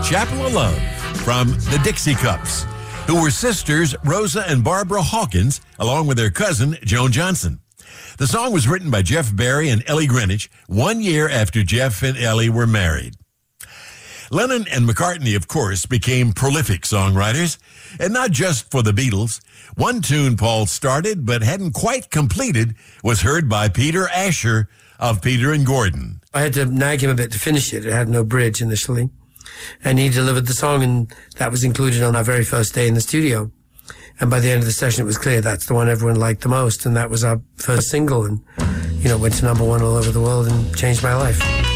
Chapel of Love from the Dixie Cups, who were sisters Rosa and Barbara Hawkins, along with their cousin Joan Johnson. The song was written by Jeff Barry and Ellie Greenwich 1 year after Jeff and Ellie were married. Lennon and McCartney, of course, became prolific songwriters, and not just for the Beatles. One tune Paul started but hadn't quite completed was heard by Peter Asher of Peter and Gordon. I had to nag him a bit to finish it. It had no bridge initially. And he delivered the song, and that was included on our very first day in the studio. And by the end of the session, it was clear that's the one everyone liked the most. And that was our first single, and, went to #1 all over the world and changed my life.